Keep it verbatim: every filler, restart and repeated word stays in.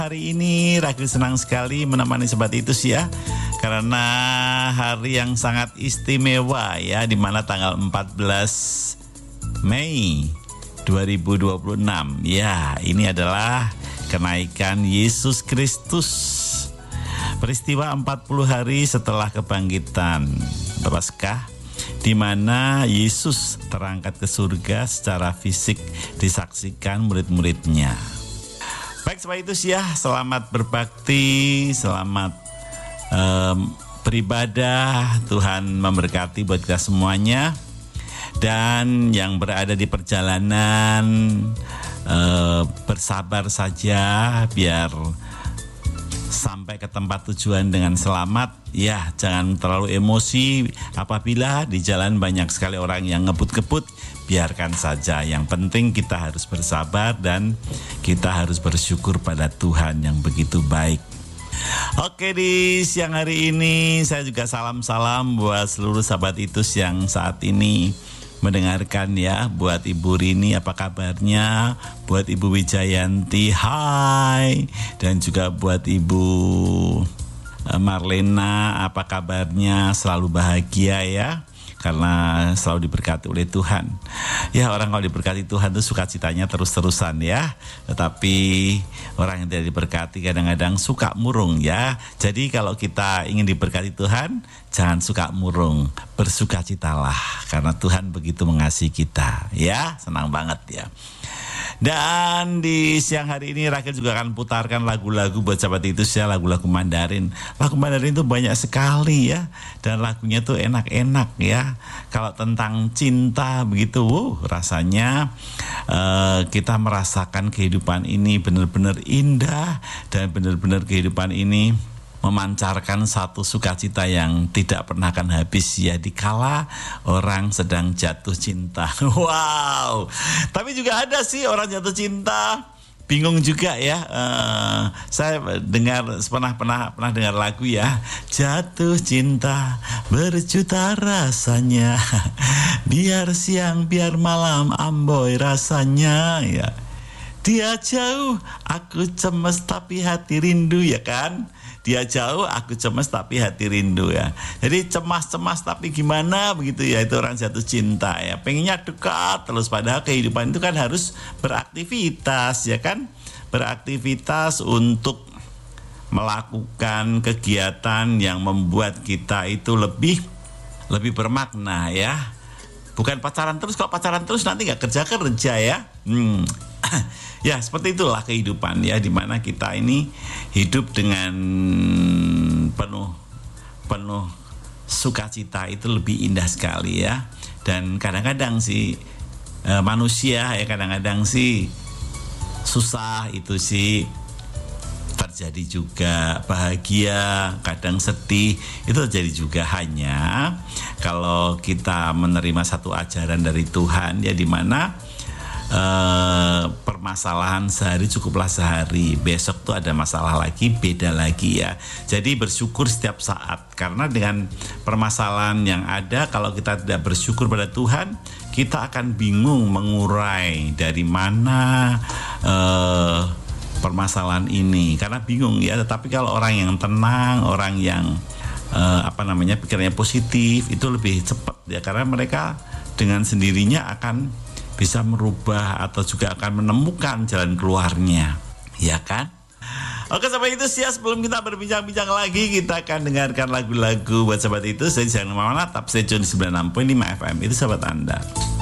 Hari ini Ragil senang sekali menemani Sobat Itus ya, karena hari yang sangat istimewa ya, di mana tanggal empat belas Mei dua ribu dua puluh enam ya, ini adalah kenaikan Yesus Kristus. Peristiwa empat puluh hari setelah kebangkitan Paskah, di mana Yesus terangkat ke surga secara fisik disaksikan murid-muridnya. Baik Sobat Itus ya, selamat berbakti, selamat um, beribadah. Tuhan memberkati buat kita semuanya. Dan yang berada di perjalanan, uh, bersabar saja biar sampai ke tempat tujuan dengan selamat. Ya, jangan terlalu emosi apabila di jalan banyak sekali orang yang ngebut-ngebut. Biarkan saja, yang penting kita harus bersabar dan kita harus bersyukur pada Tuhan yang begitu baik. Oke, di siang hari ini saya juga salam-salam buat seluruh sahabat Itus yang saat ini mendengarkan ya. Buat Ibu Rini, apa kabarnya? Buat Ibu Wijayanti, hai. Dan juga buat Ibu Marlena, apa kabarnya? Selalu bahagia ya, karena selalu diberkati oleh Tuhan. Ya, orang kalau diberkati Tuhan itu sukacitanya terus-terusan ya. Tetapi orang yang tidak diberkati kadang-kadang suka murung ya. Jadi kalau kita ingin diberkati Tuhan, jangan suka murung, bersukacitalah karena Tuhan begitu mengasihi kita ya. Senang banget ya. Dan di siang hari ini Ragil juga akan putarkan lagu-lagu buat sahabat Itus ya, lagu-lagu Mandarin. Lagu Mandarin itu banyak sekali ya, dan lagunya tuh enak-enak ya. Kalau tentang cinta begitu, uh, rasanya uh, kita merasakan kehidupan ini benar-benar indah, dan benar-benar kehidupan ini memancarkan satu sukacita yang tidak pernah akan habis ya, dikala orang sedang jatuh cinta. Wow. Tapi juga ada sih orang jatuh cinta bingung juga ya. Uh, saya dengar pernah pernah pernah dengar lagu ya, jatuh cinta berjuta rasanya, biar siang biar malam amboi rasanya ya. Dia jauh aku cemas tapi hati rindu ya kan. Dia jauh, aku cemas tapi hati rindu ya. Jadi cemas-cemas tapi gimana begitu ya, itu orang jatuh cinta ya. Pengennya dekat terus, padahal kehidupan itu kan harus beraktivitas ya kan. Beraktivitas untuk melakukan kegiatan yang membuat kita itu lebih lebih bermakna ya. Bukan pacaran terus, kalau pacaran terus nanti gak kerja-kerja ya. Hmm. Ya, seperti itulah kehidupan ya, dimana kita ini hidup dengan penuh penuh sukacita, itu lebih indah sekali ya. Dan kadang-kadang sih e, manusia ya kadang-kadang sih susah itu sih terjadi juga, bahagia kadang sedih itu terjadi juga. Hanya kalau kita menerima satu ajaran dari Tuhan ya, dimana Uh, permasalahan sehari cukuplah sehari, besok tuh ada masalah lagi, beda lagi ya. Jadi bersyukur setiap saat, karena dengan permasalahan yang ada, kalau kita tidak bersyukur pada Tuhan, kita akan bingung mengurai dari mana uh, permasalahan ini, karena bingung ya. Tetapi kalau orang yang tenang, orang yang uh, apa namanya pikirannya positif, itu lebih cepat ya, karena mereka dengan sendirinya akan bisa merubah atau juga akan menemukan jalan keluarnya, ya kan? Oke sahabat Itus ya, sebelum kita berbincang-bincang lagi, kita akan dengarkan lagu-lagu buat sahabat Itus. Jadi jangan kemana-mana, tetap stay tune di sembilan puluh enam koma lima F M, itu sahabat Anda.